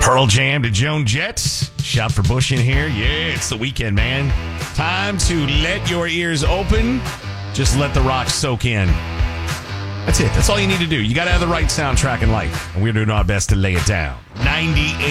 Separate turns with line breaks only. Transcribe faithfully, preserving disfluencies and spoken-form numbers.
Pearl Jam to Joan Jett. Shout for Bush in here. Yeah, it's the weekend, man. Time to let your ears open. Just let the rock soak in. That's it. That's all you need to do. You got to have the right soundtrack in life. And we're doing our best to lay it down. ninety-eight